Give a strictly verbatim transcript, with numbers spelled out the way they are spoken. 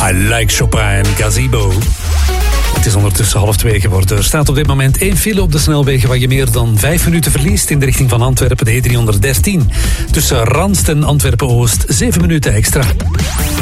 I like Chopin, Gazebo. Het is ondertussen half twee geworden. Er staat op dit moment één file op de snelwegen waar je meer dan vijf minuten verliest in de richting van Antwerpen, de E driehonderddertien. Tussen Randst en Antwerpen-Oost, zeven minuten extra.